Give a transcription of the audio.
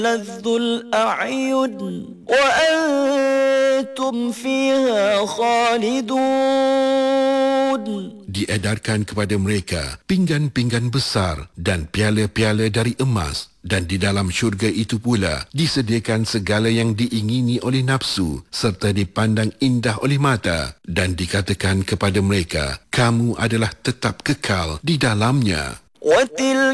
تلذ الأعين وأنتم فيها خالدون. Diedarkan kepada mereka pinggan-pinggan besar dan piala-piala dari emas, dan di dalam syurga itu pula disediakan segala yang diingini oleh nafsu serta dipandang indah oleh mata, dan dikatakan kepada mereka, kamu adalah tetap kekal di dalamnya.